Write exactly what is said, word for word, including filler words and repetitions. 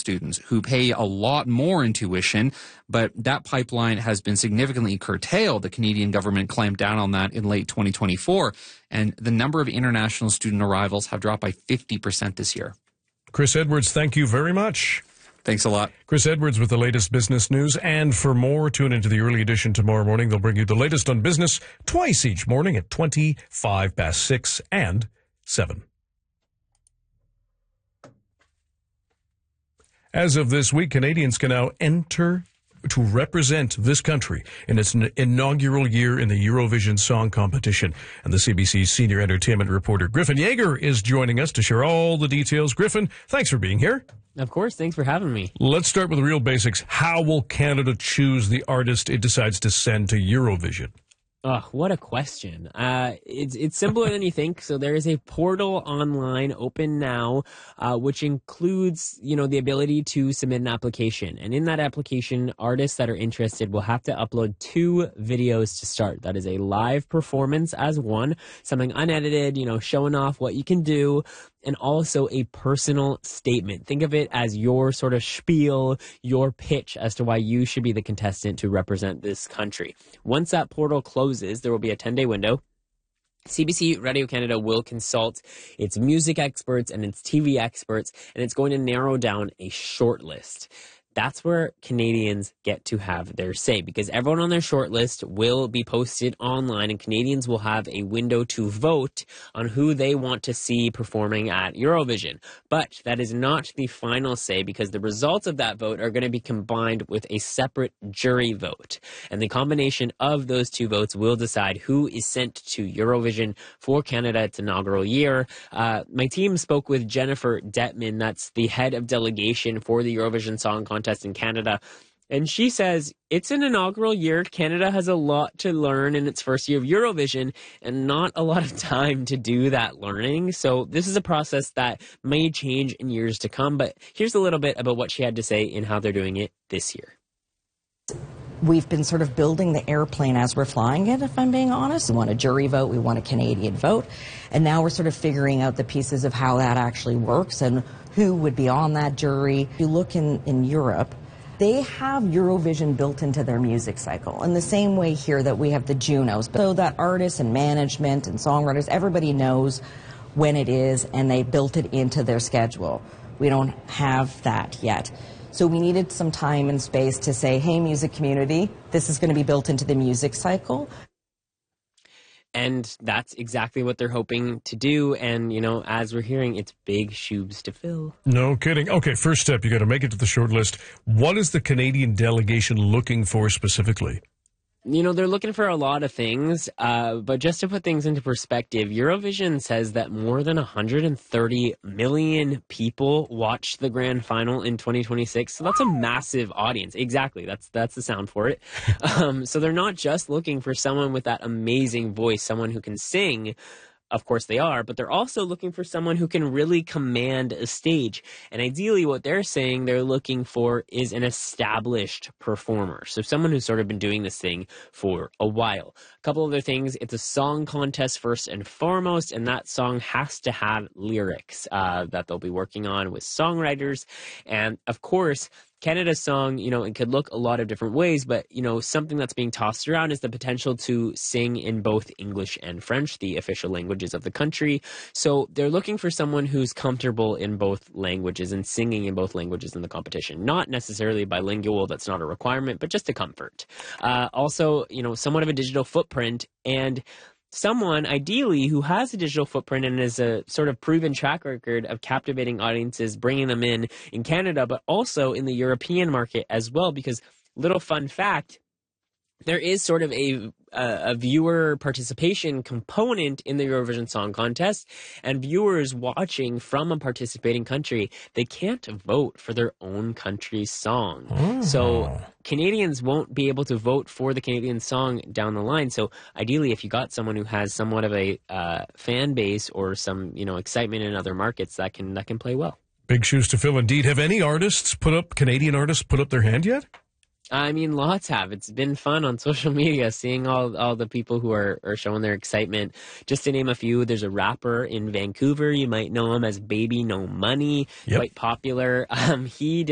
students who pay a lot more in tuition, but that pipeline has been significantly curtailed. The Canadian government clamped down on that in late twenty twenty-four, and the number of international student arrivals have dropped by fifty percent this year. Chris Edwards, thank you very much. Thanks a lot. Chris Edwards with the latest business news. And for more, tune into the early edition tomorrow morning. They'll bring you the latest on business twice each morning at twenty-five past six and seven. As of this week, Canadians can now enter to represent this country in its inaugural year in the Eurovision Song Competition. And the C B C's senior entertainment reporter, Griffin Yeager, is joining us to share all the details. Griffin, thanks for being here. Of course. Thanks for having me. Let's start with the real basics. How will Canada choose the artist it decides to send to Eurovision? Oh, what a question. Uh, it's it's simpler than you think. So there is a portal online open now, uh, which includes, you know, the ability to submit an application. And in that application, artists that are interested will have to upload two videos to start. That is a live performance as one, something unedited, you know, showing off what you can do, and also a personal statement. Think of it as your sort of spiel, your pitch as to why you should be the contestant to represent this country. Once that portal closes, there will be a ten-day window. C B C Radio Canada will consult its music experts and its T V experts, and it's going to narrow down a short list. That's where Canadians get to have their say, because everyone on their shortlist will be posted online, and Canadians will have a window to vote on who they want to see performing at Eurovision. But that is not the final say, because the results of that vote are going to be combined with a separate jury vote. And the combination of those two votes will decide who is sent to Eurovision for Canada its inaugural year. Uh, my team spoke with Jennifer Detman, that's the head of delegation for the Eurovision Song Contest in Canada, and she says it's an inaugural year. Canada has a lot to learn in its first year of Eurovision and not a lot of time to do that learning. So this is a process that may change in years to come, but here's a little bit about what she had to say in how they're doing it this year. We've been sort of building the airplane as we're flying it, if I'm being honest. We want a jury vote, we want a Canadian vote, and now we're sort of figuring out the pieces of how that actually works and who would be on that jury. If you look in, in Europe, they have Eurovision built into their music cycle in the same way here that we have the Junos. So that artists and management and songwriters, everybody knows when it is, and they built it into their schedule. We don't have that yet. So we needed some time and space to say, hey, music community, this is going to be built into the music cycle. And that's exactly what they're hoping to do. And, you know, as we're hearing, it's big shoes to fill. No kidding. Okay, first step, you got to make it to the short list. What is the Canadian delegation looking for specifically? You know, they're looking for a lot of things, uh, but just to put things into perspective, Eurovision says that more than one hundred thirty million people watched the grand final in twenty twenty-six. So that's a massive audience. Exactly. That's that's the sound for it. Um, so they're not just looking for someone with that amazing voice, someone who can sing. Of course they are, but they're also looking for someone who can really command a stage. And ideally what they're saying they're looking for is an established performer. So someone who's sort of been doing this thing for a while. A couple other things, it's a song contest first and foremost, and that song has to have lyrics uh, that they'll be working on with songwriters. And of course, Canada's song, you know, it could look a lot of different ways, but, you know, something that's being tossed around is the potential to sing in both English and French, the official languages of the country. So they're looking for someone who's comfortable in both languages and singing in both languages in the competition. Not necessarily bilingual, that's not a requirement, but just a comfort. Uh, also, you know, somewhat of a digital footprint, and someone, ideally, who has a digital footprint and is a sort of proven track record of captivating audiences, bringing them in in Canada, but also in the European market as well, because, little fun fact, there is sort of a, a, a viewer participation component in the Eurovision Song Contest, and viewers watching from a participating country, they can't vote for their own country's song. Oh. So Canadians won't be able to vote for the Canadian song down the line. So ideally, if you got someone who has somewhat of a uh, fan base or some, you know, excitement in other markets, that can that can play well. Big shoes to fill indeed. Have any artists put up, Canadian artists put up their hand yet? I mean, lots have. It's been fun on social media seeing all all the people who are, are showing their excitement. Just to name a few, there's a rapper in Vancouver. You might know him as Baby No Money, yep. Quite popular. Um, he did